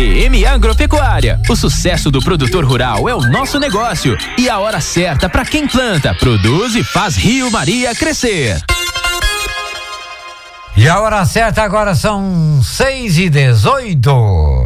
DM Agropecuária. O sucesso do produtor rural é o nosso negócio e a hora certa para quem planta, produz e faz Rio Maria crescer. E a hora certa agora são 6:18.